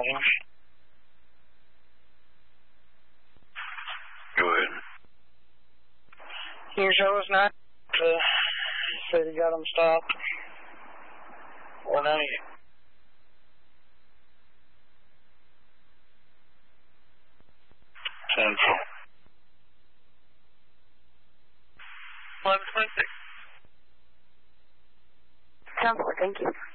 problems. Go ahead. Can you show us now? Said he got them stopped. 198. Central. 1126. 10-4, thank you.